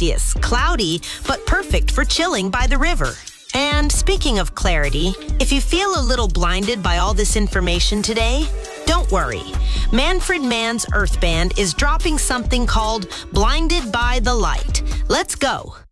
Celsius. Cloudy, but perfect for chilling by the river. And speaking of clarity, if you feel a little blinded by all this information today, don't worry. Manfred Mann's Earth Band is dropping something called Blinded by the Light. Let's go.